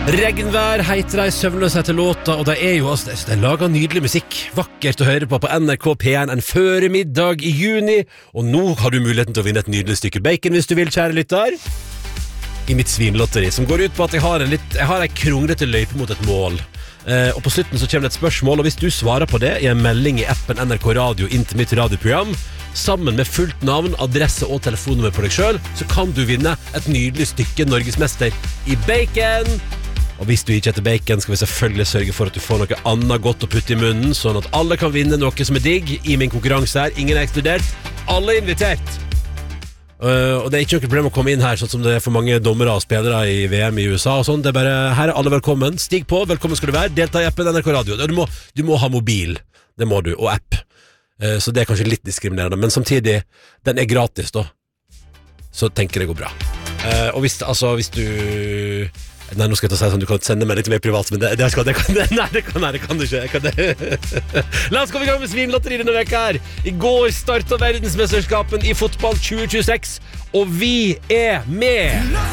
Regnvær heter de, søvnløs heter låta, og de jo, altså, de lager nydelig musikk. Vakkert å høre på NRK P1 en føremiddag i juni, og nå har du muligheten til å vinne et nydelig stykke bacon hvis du vil, kjære lytter. I mitt svinlotteri, som går ut på at jeg har en kronglete løype mot et mål. Og på slutten så kommer det et spørsmål, og hvis du svarer på det i en melding i appen NRK Radio inn til mitt radioprogram, sammen med fullt navn, adresse og telefonnummer på deg selv, så kan du vinne et nydelig stykke Norgesmester i bacon. Og hvis du ikke heter bacon, skal vi selvfølgelig sørge for at du får noe annet godt å putte i munnen, sånn at alle kan vinne noe som er digg i min konkurranse her. Ingen er ekskludert, alle er invitert. Og det er ikke noe problem å komme inn her, sånn som det er for mange dommere og spillere i VM i USA og sånn. Det er bare, her er alle velkommen. Stig på, velkommen skal du være. Delta i appen NRK Radio. Du må ha mobil, det må du, og app. Så det er kanskje litt diskriminerende, men samtidig, den er gratis da. Så tenker det går bra. Og hvis du... Nei, nå skal jeg ta si sånn, du kan sende meg litt mer privat, men det kan du ikke. La oss komme i gang med svinlotteri denne veka her. I går startet verdensmesterskapen i fotball 2026, og vi er med!